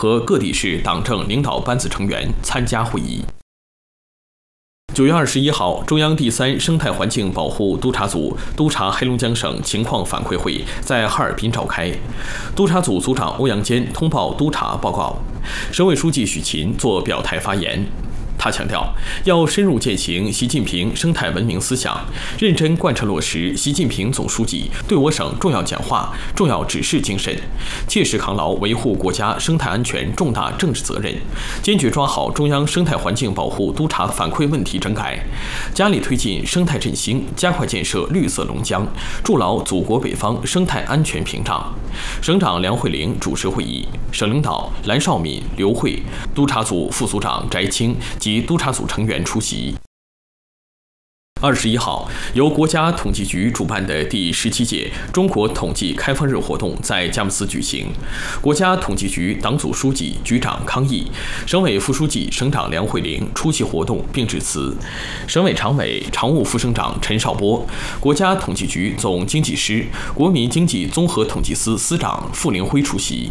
和各地市党政领导班子成员参加会议。9月21号，中央第3生态环境保护督察组督察黑龙江省情况反馈会在哈尔滨召开，督察组组长欧阳坚通报督察报告，省委书记许勤作表态发言。他强调，要深入践行习近平生态文明思想，认真贯彻落实习近平总书记对我省重要讲话、重要指示精神，切实扛牢维护国家生态安全重大政治责任，坚决抓好中央生态环境保护督察反馈问题整改，加力推进生态振兴，加快建设绿色龙江，筑牢祖国北方生态安全屏障。省长梁慧玲主持会议，省领导蓝绍敏、刘慧、督察组副组长翟青及督察组成员出席。21号，由国家统计局主办的第17届中国统计开放日活动在佳木斯举行。国家统计局党组书记、局长康毅，省委副书记、省长梁慧玲出席活动并致辞。省委常委、常务副省长陈少波，国家统计局总经济师、国民经济综合统计司司长傅林辉出席。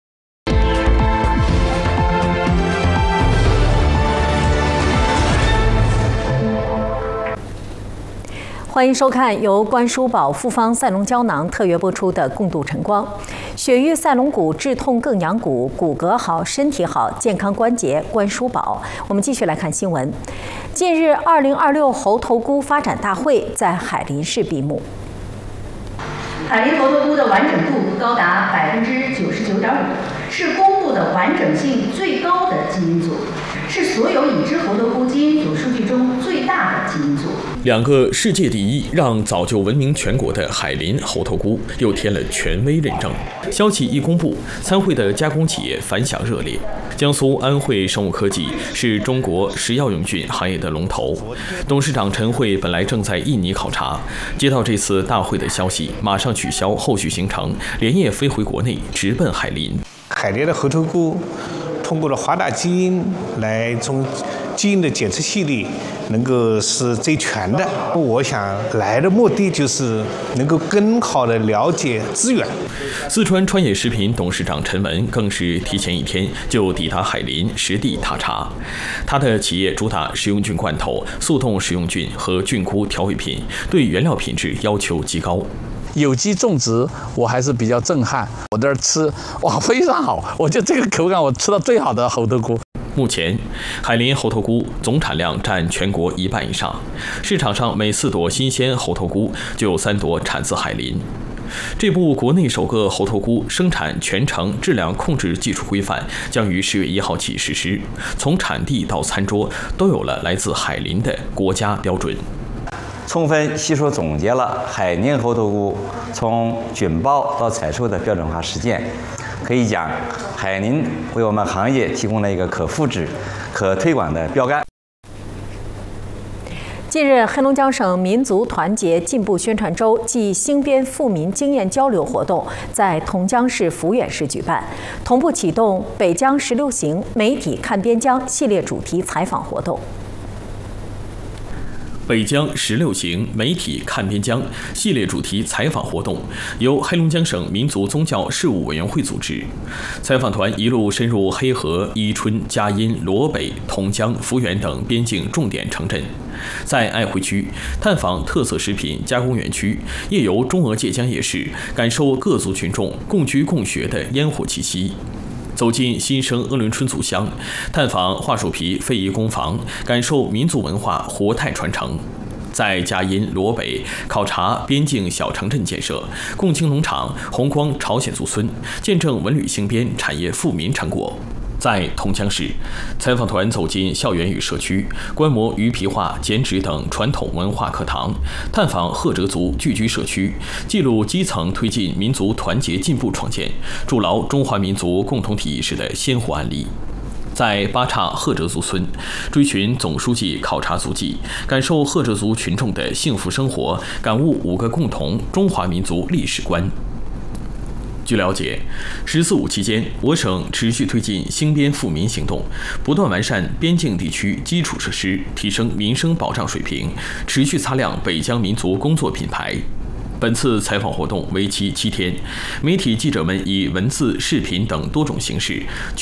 欢迎收看由关叔宝复方赛龙胶囊特约播出的《共度晨光》。血瘀赛龙骨，治痛更养骨，骨骼好，身体好，健康关节关叔宝。我们继续来看新闻。近日，2026猴头菇发展大会在海林市闭幕。 海林猴头菇的完整度高达99.5%，是公布的完整性最高的基因组，是所有已知猴头菇基因组数据中最大的基因组。 2个世界第一，让早就闻名全国的海林猴头菇又添了权威认证。消息一公布，参会的加工企业反响热烈。江苏安慧生物科技是中国食药用菌行业的龙头，董事长陈慧本来正在印尼考察，接到这次大会的消息，马上取消后续行程，连夜飞回国内，直奔海林。 海林的猴头菇通过了华大基因来从基因的检测系列能够是最全的。我想来的目的就是能够更好的了解资源。 四川川野食品董事长陈文更是提前1天就抵达海林实地踏查。他的企业主打食用菌罐头、速冻食用菌和菌菇调味品，对原料品质要求极高。 有机种植我还是比较震撼，我在这吃哇非常好，我觉得这个口感我吃到最好的猴头菇。 目前，海林猴头菇总产量占全国1半以上，市场上每4朵新鲜猴头菇就有3朵产自海林。这部国内首个猴头菇生产全程质量控制技术规范将于10月1号起实施，从产地到餐桌都有了来自海林的国家标准。 充分悉数总结了海宁猴头菇从菌包到采收的标准化实践，可以讲，海宁为我们行业提供了一个可复制、可推广的标杆。 近日，黑龙江省民族团结进步宣传周暨兴边富民经验交流活动在同江市抚远市举办，同步启动北疆16行媒体看边疆系列主题采访活动。 北疆16行媒体看边疆系列主题采访活动由黑龙江省民族宗教事务委员会组织。采访团一路深入黑河、伊春、佳音、罗北、同江、抚远等边境重点城镇，在爱辉区探访特色食品加工园区，夜游中俄界江夜市，感受各族群众共居共学的烟火气息。走进新生鄂伦春族乡，探访桦树皮非遗工坊，感受民族文化活态传承。在佳音、罗北考察边境小城镇建设，共青农场、红光朝鲜族村，见证文旅兴边产业富民成果。在同江市，采访团走进校园与社区，观摩鱼皮画、剪纸等传统文化课堂，探访赫哲族聚居社区，记录基层推进民族团结进步创建，筑牢中华民族共同体意识的鲜活案例。在八岔赫哲族村，追寻总书记考察足迹，感受赫哲族群众的幸福生活，感悟5个共同中华民族历史观。据了解，“14·5”期间，我省持续推进兴边富民行动，不断完善边境地区基础设施，提升民生保障水平，持续擦亮北疆民族工作品牌。本次采访活动为期7天，媒体记者们以文字、视频等多种形式